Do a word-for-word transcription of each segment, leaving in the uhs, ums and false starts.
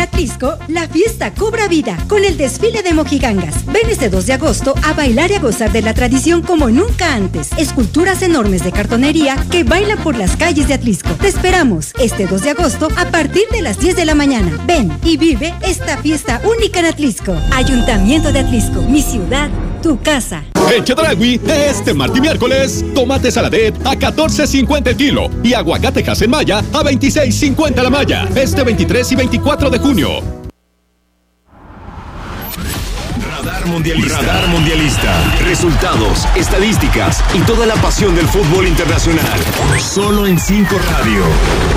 Atlisco, la fiesta cobra vida con el desfile de mojigangas. Ven este dos de agosto a bailar y a gozar de la tradición como nunca antes. Esculturas enormes de cartonería que bailan por las calles de Atlisco. Te esperamos este dos de agosto a partir de las diez de la mañana. Ven y vive esta fiesta única en Atlisco. Ayuntamiento de Atlisco, mi ciudad, tu casa. En Chedragui, este martes y miércoles, tomate saladet a catorce cincuenta el kilo y aguacate Maya a veintiséis cincuenta la malla. Este veintitrés y veinticuatro de junio. Radar Mundialista. Radar Mundialista. Resultados, estadísticas y toda la pasión del fútbol internacional. Solo en cinco Radio.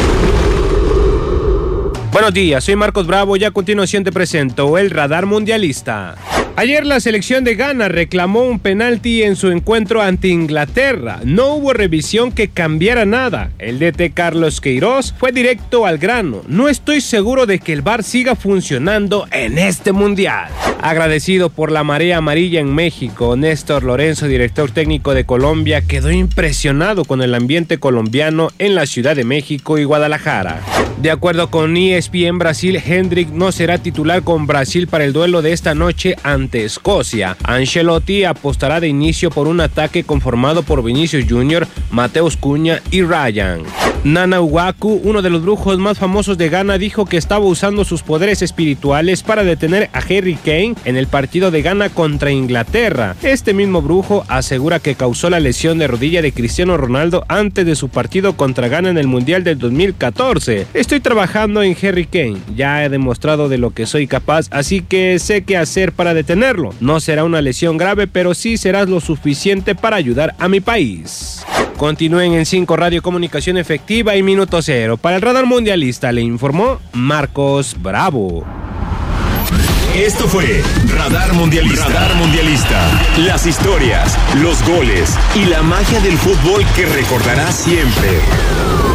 Buenos días, soy Marcos Bravo y a continuación te presento el Radar Mundialista. Ayer la selección de Ghana reclamó un penalti en su encuentro ante Inglaterra. No hubo revisión que cambiara nada. El D T Carlos Queiroz fue directo al grano. No estoy seguro de que el V A R siga funcionando en este mundial. Agradecido por la marea amarilla en México, Néstor Lorenzo, director técnico de Colombia, quedó impresionado con el ambiente colombiano en la Ciudad de México y Guadalajara. De acuerdo con E S P N Brasil, Hendrick no será titular con Brasil para el duelo de esta noche ante Escocia. Ancelotti apostará de inicio por un ataque conformado por Vinicius Junior, Mateus Cunha y Ryan. Nana Uwaku, uno de los brujos más famosos de Ghana, dijo que estaba usando sus poderes espirituales para detener a Harry Kane en el partido de Ghana contra Inglaterra. Este mismo brujo asegura que causó la lesión de rodilla de Cristiano Ronaldo antes de su partido contra Ghana en el Mundial del dos mil catorce. Estoy trabajando en Harry Kane, ya he demostrado de lo que soy capaz, así que sé qué hacer para detenerlo. No será una lesión grave, pero sí será lo suficiente para ayudar a mi país. Continúen en cinco Radio, comunicación efectiva y minuto cero. Para el Radar Mundialista le informó Marcos Bravo. Esto fue Radar Mundialista. Radar Mundialista. Las historias, los goles y la magia del fútbol que recordarás siempre.